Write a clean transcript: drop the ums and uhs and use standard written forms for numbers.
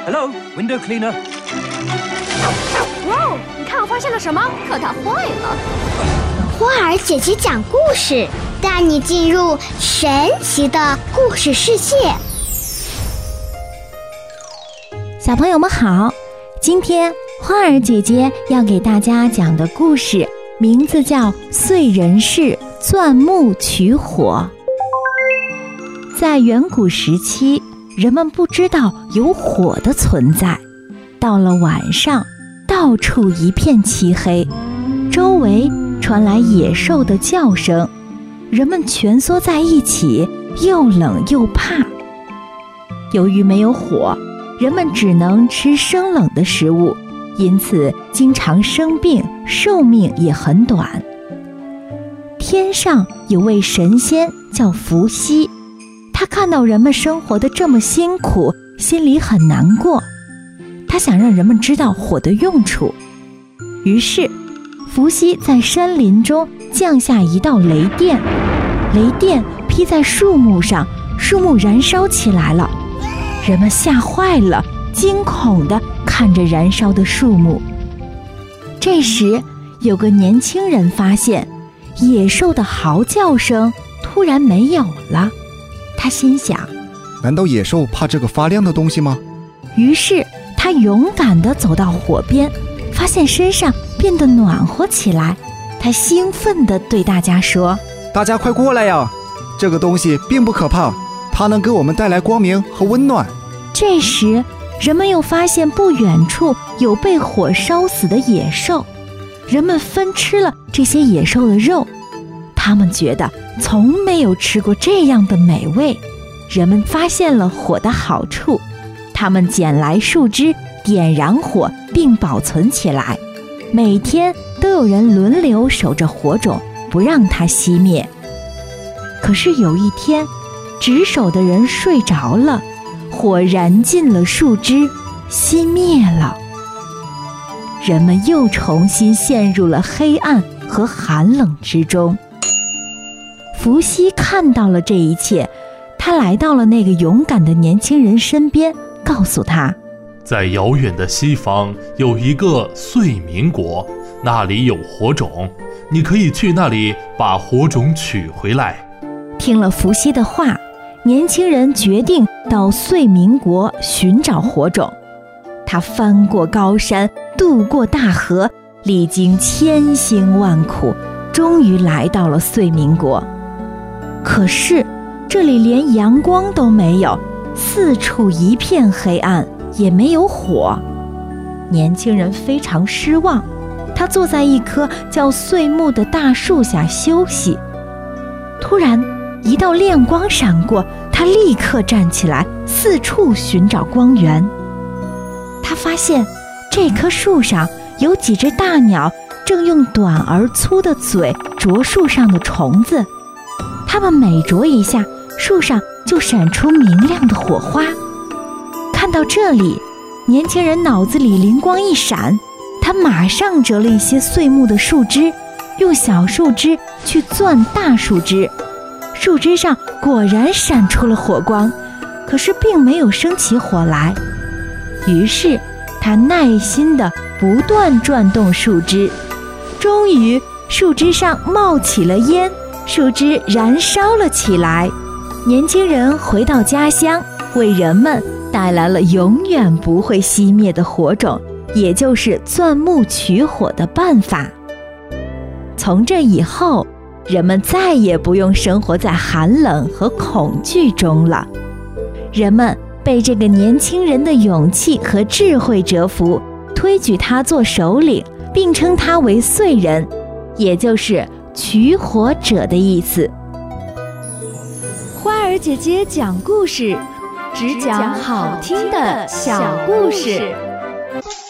Hello, window cleaner. 哇哦，你看我发现了什么？可它坏了。 花儿姐姐讲故事，带你进入神奇的故事世界。 小朋友们好，今天花儿姐姐要给大家讲的故事名字叫《燧人氏钻木取火》。在远古时期，人们不知道有火的存在，到了晚上，到处一片漆黑，周围传来野兽的叫声，人们蜷缩在一起，又冷又怕。由于没有火，人们只能吃生冷的食物，因此经常生病，寿命也很短。天上有位神仙叫伏羲，他看到人们生活得这么辛苦，心里很难过。他想让人们知道火的用处，于是伏羲在山林中降下一道雷电，雷电劈在树木上，树木燃烧起来了。人们吓坏了，惊恐地看着燃烧的树木。这时，有个年轻人发现，野兽的嚎叫声突然没有了。他心想， 难道野兽怕这个发亮的东西吗？ 于是他勇敢地走到火边，发现身上变得暖和起来。他兴奋地对大家说： 大家快过来呀，这个东西并不可怕，它能给我们带来光明和温暖。 这时，人们又发现不远处有被火烧死的野兽，人们分吃了这些野兽的肉，他们觉得从没有吃过这样的美味。人们发现了火的好处，他们捡来树枝，点燃火并保存起来，每天都有人轮流守着火种，不让它熄灭。可是有一天，值守的人睡着了，火燃尽了树枝，熄灭了。人们又重新陷入了黑暗和寒冷之中。伏羲看到了这一切，他来到了那个勇敢的年轻人身边，告诉他， 在遥远的西方有一个燧民国，那里有火种，你可以去那里把火种取回来。 听了伏羲的话，年轻人决定到燧民国寻找火种。他翻过高山，渡过大河，历经千辛万苦，终于来到了燧民国。可是这里连阳光都没有，四处一片黑暗，也没有火。年轻人非常失望，他坐在一棵叫燧木的大树下休息。突然一道亮光闪过，他立刻站起来，四处寻找光源。他发现这棵树上有几只大鸟正用短而粗的嘴啄树上的虫子，它们每啄一下，树上就闪出明亮的火花。看到这里，年轻人脑子里灵光一闪，他马上折了一些燧木的树枝，用小树枝去钻大树枝，树枝上果然闪出了火光，可是并没有升起火来。于是他耐心地不断转动树枝，终于树枝上冒起了烟，树枝燃烧了起来。年轻人回到家乡，为人们带来了永远不会熄灭的火种，也就是钻木取火的办法。从这以后，人们再也不用生活在寒冷和恐惧中了。人们被这个年轻人的勇气和智慧折服，推举他做首领，并称他为燧人，也就是取火者的意思。 花儿姐姐讲故事，只讲好听的小故事。